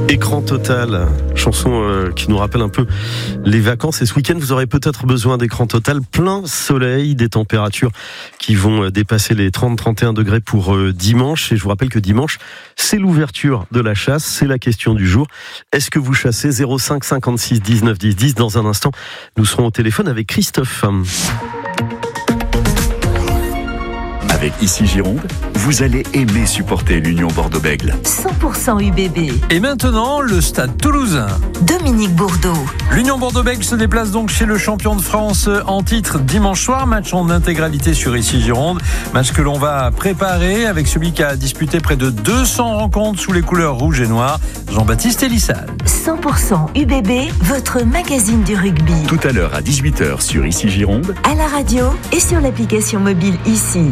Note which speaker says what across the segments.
Speaker 1: Écran total, chanson qui nous rappelle un peu les vacances. Et ce week-end, vous aurez peut-être besoin d'écran total, plein soleil, des températures qui vont dépasser les 30-31 degrés pour dimanche. Et je vous rappelle que dimanche, c'est l'ouverture de la chasse, c'est la question du jour. Est-ce que vous chassez? 05 56 19 10 10. Dans un instant, nous serons au téléphone avec Christophe.
Speaker 2: Avec Ici Gironde, vous allez aimer supporter l'Union Bordeaux-Bègles.
Speaker 3: 100% UBB.
Speaker 4: Et maintenant, le Stade Toulousain.
Speaker 3: Dominique Bourdeau.
Speaker 4: L'Union Bordeaux-Bègles se déplace donc chez le champion de France en titre dimanche soir. Match en intégralité sur Ici Gironde. Match que l'on va préparer avec celui qui a disputé près de 200 rencontres sous les couleurs rouge et noir, Jean-Baptiste Elissal.
Speaker 3: 100% UBB, votre magazine du rugby.
Speaker 2: Tout à l'heure à 18h sur Ici Gironde.
Speaker 3: À la radio et sur l'application mobile Ici.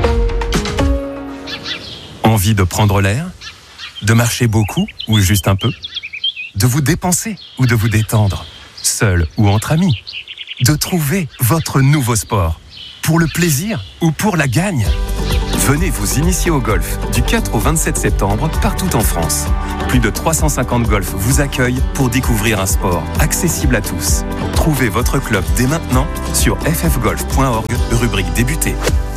Speaker 5: Envie de prendre l'air? De marcher beaucoup ou juste un peu? De vous dépenser ou de vous détendre? Seul ou entre amis? De trouver votre nouveau sport? Pour le plaisir ou pour la gagne? Venez vous initier au golf du 4 au 27 septembre partout en France. Plus de 350 golfs vous accueillent pour découvrir un sport accessible à tous. Trouvez votre club dès maintenant sur ffgolf.org, rubrique débuter.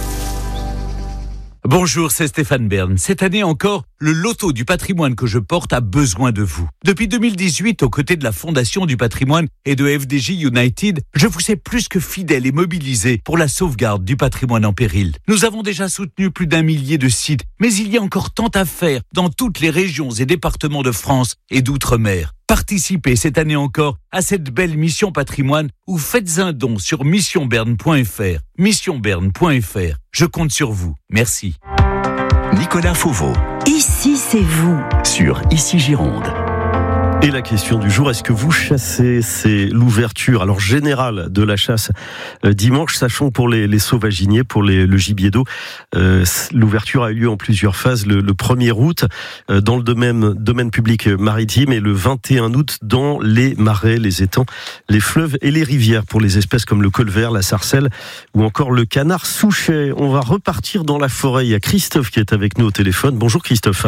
Speaker 6: Bonjour, c'est Stéphane Bern. Cette année encore, le loto du patrimoine que je porte a besoin de vous. Depuis 2018, aux côtés de la Fondation du patrimoine et de FDJ United, je vous sais plus que fidèle et mobilisé pour la sauvegarde du patrimoine en péril. Nous avons déjà soutenu plus d'1 millier de sites, mais il y a encore tant à faire dans toutes les régions et départements de France et d'outre-mer. Participez cette année encore à cette belle mission patrimoine ou faites un don sur missionberne.fr. Missionberne.fr. Je compte sur vous. Merci.
Speaker 2: Nicolas Fauveau
Speaker 3: Ici, c'est vous.
Speaker 2: sur Ici Gironde.
Speaker 1: Et la question du jour, est-ce que vous chassez? C'est l'ouverture alors générale de la chasse dimanche, sachant pour les sauvaginiers, pour le gibier d'eau, l'ouverture a eu lieu en plusieurs phases. Le 1er août dans le domaine public maritime et le 21 août dans les marais, les étangs, les fleuves et les rivières pour les espèces comme le colvert, la sarcelle ou encore le canard souchet. On va repartir dans la forêt. Il y a Christophe qui est avec nous au téléphone. Bonjour Christophe.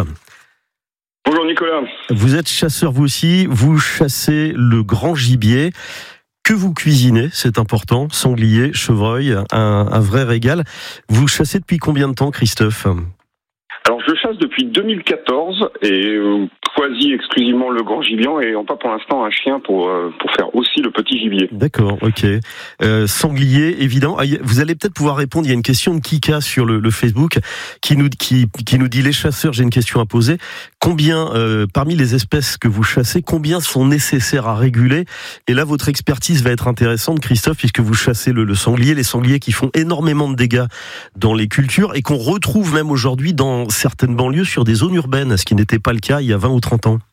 Speaker 7: Bonjour Nicolas.
Speaker 1: Vous êtes chasseur vous aussi, vous chassez le grand gibier que vous cuisinez, c'est important, sanglier, chevreuil, un vrai régal. Vous chassez depuis combien de temps Christophe ?
Speaker 7: Alors je chasse depuis 2014 et quasi exclusivement le grand gibier et pas pour l'instant un chien pour faire aussi le petit gibier.
Speaker 1: D'accord, ok. Sanglier, évidemment. Vous allez peut-être pouvoir répondre. Il y a une question de Kika sur le Facebook qui nous dit les chasseurs. J'ai une question à poser. Combien parmi les espèces que vous chassez, combien sont nécessaires à réguler? Et là, votre expertise va être intéressante, Christophe, puisque vous chassez le sanglier, les sangliers qui font énormément de dégâts dans les cultures et qu'on retrouve même aujourd'hui dans certaines banlieues sur des zones urbaines, ce qui n'était pas le cas il y a 20 ou 30 ans.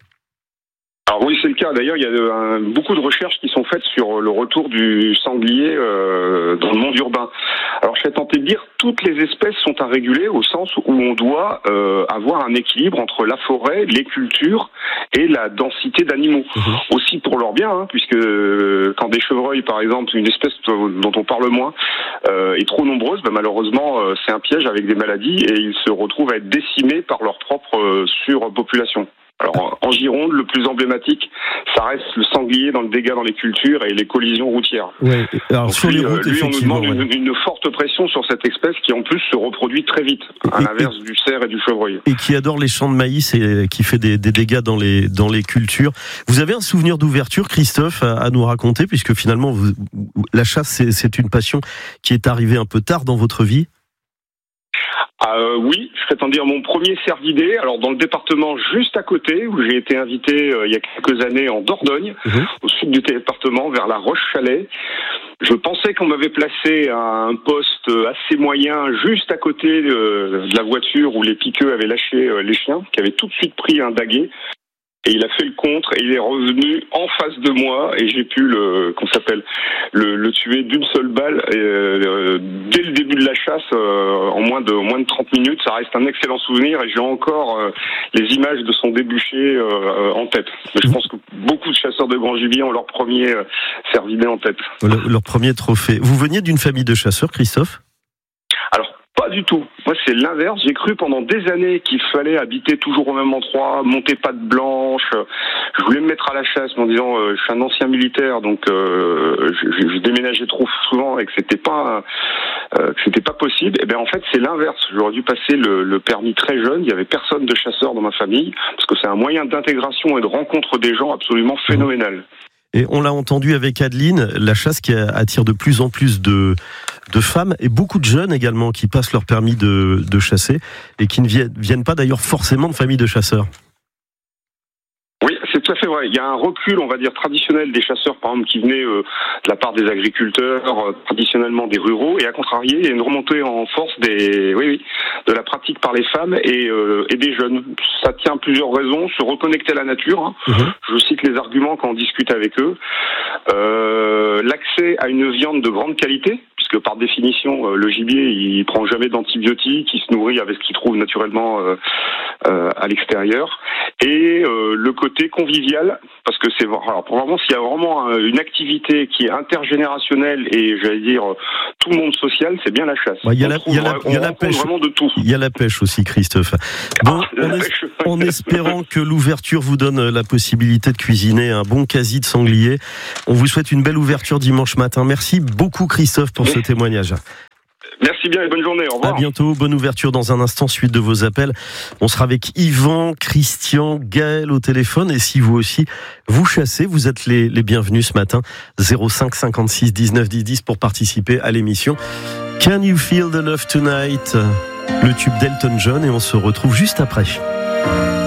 Speaker 7: Alors oui, c'est le cas. D'ailleurs, il y a beaucoup de recherches qui sont faites sur le retour du sanglier dans le monde urbain. Alors, je serais tenté de dire toutes les espèces sont à réguler au sens où on doit avoir un équilibre entre la forêt, les cultures et la densité d'animaux. Aussi pour leur bien, puisque quand des chevreuils, par exemple, une espèce dont on parle moins, est trop nombreuse, malheureusement, c'est un piège avec des maladies et ils se retrouvent à être décimés par leur propre surpopulation. Alors, en Gironde, le plus emblématique, ça reste le sanglier dans le dégât dans les cultures et les collisions routières.
Speaker 1: Ouais. Alors,
Speaker 7: donc,
Speaker 1: sur les routes,
Speaker 7: on nous demande
Speaker 1: ouais.
Speaker 7: une forte pression sur cette espèce qui, en plus, se reproduit très vite, à l'inverse du cerf et du chevreuil.
Speaker 1: Et qui adore les champs de maïs et qui fait des dégâts dans les cultures. Vous avez un souvenir d'ouverture, Christophe, à nous raconter, puisque finalement, la chasse, c'est une passion qui est arrivée un peu tard dans votre vie?
Speaker 7: Oui, je serais tenté dire mon premier cervidé, alors dans le département juste à côté, où j'ai été invité il y a quelques années en Dordogne, au sud du département, vers la Roche-Chalais. Je pensais qu'on m'avait placé à un poste assez moyen, juste à côté de la voiture où les piqueux avaient lâché les chiens, qui avaient tout de suite pris un daguet. Et il a fait le contre et il est revenu en face de moi et j'ai pu le tuer d'une seule balle dès le début de la chasse en moins de 30 minutes. Ça reste un excellent souvenir et j'ai encore les images de son débouché en tête. Mais je pense que beaucoup de chasseurs de grand gibier ont leur premier cervidé en tête.
Speaker 1: Leur premier trophée. Vous veniez d'une famille de chasseurs, Christophe ?
Speaker 7: Alors, pas du tout. Moi, c'est l'inverse. J'ai cru pendant des années qu'il fallait habiter toujours au même endroit, monter patte blanche. Je voulais me mettre à la chasse en disant je suis un ancien militaire, donc je déménageais trop souvent et que c'était pas possible. Et bien en fait, c'est l'inverse. J'aurais dû passer le permis très jeune. Il y avait personne de chasseur dans ma famille parce que c'est un moyen d'intégration et de rencontre des gens absolument phénoménal.
Speaker 1: Et on l'a entendu avec Adeline, la chasse qui attire de plus en plus de femmes et beaucoup de jeunes également qui passent leur permis de chasser et qui ne viennent pas d'ailleurs forcément de familles de chasseurs.
Speaker 7: Oui, c'est tout à fait vrai. Il y a un recul, on va dire, traditionnel des chasseurs, par exemple, qui venaient de la part des agriculteurs, traditionnellement des ruraux, et à contrarié, il y a une remontée en force de la pratique par les femmes et des jeunes. Ça tient à plusieurs raisons. Se reconnecter à la nature. Hein. Je cite les arguments quand on discute avec eux. L'accès à une viande de grande qualité, puisque par définition, le gibier, il prend jamais d'antibiotiques, il se nourrit avec ce qu'il trouve naturellement à l'extérieur. Et le côté convivial, parce que c'est alors vraiment s'il y a vraiment une activité qui est intergénérationnelle et j'allais dire tout le monde social, c'est bien la chasse.
Speaker 1: Il y a la pêche.
Speaker 7: Vraiment de tout.
Speaker 1: Il y a la pêche aussi, Christophe. Bon, en espérant que l'ouverture vous donne la possibilité de cuisiner un bon quasi de sanglier. On vous souhaite une belle ouverture dimanche matin. Merci beaucoup, Christophe, pour ce témoignage.
Speaker 7: Merci bien et bonne journée, au revoir.
Speaker 1: À bientôt, bonne ouverture dans un instant, suite de vos appels. On sera avec Yvan, Christian, Gaël au téléphone et si vous aussi, vous chassez, vous êtes les bienvenus ce matin. 05 56 19 10 10 pour participer à l'émission. Can You Feel the Love Tonight? Le tube d'Elton John et on se retrouve juste après.